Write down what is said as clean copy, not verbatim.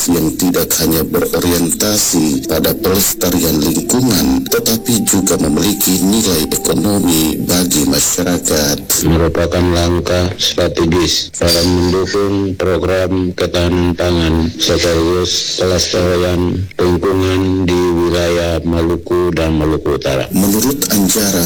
yang tidak hanya berorientasi pada pelestarian lingkungan, tetapi juga memiliki nilai ekonomi bagi masyarakat. Merupakan langkah strategis dalam mendukung program ketahanan pangan sekaligus pelestarian lingkungan di wilayah Maluku dan Maluku Utara. Menurut Anjara,